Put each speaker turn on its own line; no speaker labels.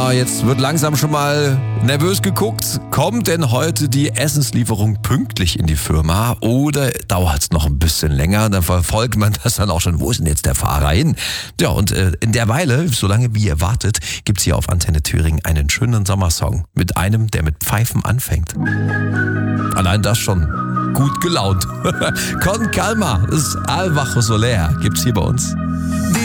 Ja, jetzt wird langsam schon mal nervös geguckt. Kommt denn heute die Essenslieferung pünktlich in die Firma oder dauert es noch ein bisschen länger? Dann verfolgt man das dann auch schon. Wo ist denn jetzt der Fahrer hin? Ja, und in der Weile, solange wie ihr wartet, gibt's hier auf Antenne Thüringen einen schönen Sommersong mit einem, der mit Pfeifen anfängt. Allein das schon gut gelaunt. Con Calma, das ist Al Bajo Soler, gibt's hier bei uns.